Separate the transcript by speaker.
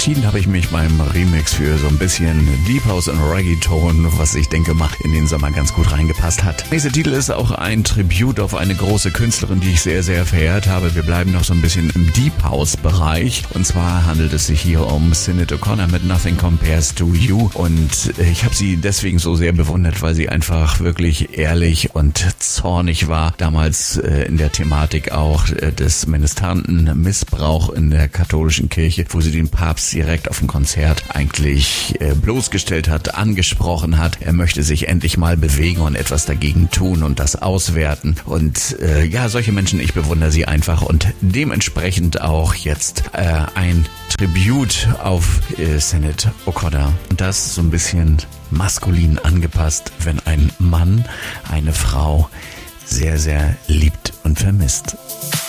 Speaker 1: Entschieden habe ich mich beim Remix für so ein bisschen Deep House und Reggaeton, was ich denke mal in den Sommer ganz gut reingepasst hat. Dieser Titel ist auch ein Tribute auf eine große Künstlerin, die ich sehr, sehr verehrt habe. Wir bleiben noch so ein bisschen im Deep House Bereich und zwar handelt es sich hier um Sinéad O'Connor mit Nothing Compares to You und ich habe sie deswegen so sehr bewundert, weil sie einfach wirklich ehrlich und zornig war. Damals in der Thematik auch des Ministrantenmissbrauch in der katholischen Kirche, wo sie den Papst direkt auf dem Konzert eigentlich bloßgestellt hat, angesprochen hat. Er möchte sich endlich mal bewegen und etwas dagegen tun und das auswerten. Und ja, solche Menschen, ich bewundere sie einfach und dementsprechend auch jetzt ein Tribute auf Sinéad O'Connor. Und das so ein bisschen maskulin angepasst, wenn ein Mann eine Frau sehr, sehr liebt und vermisst.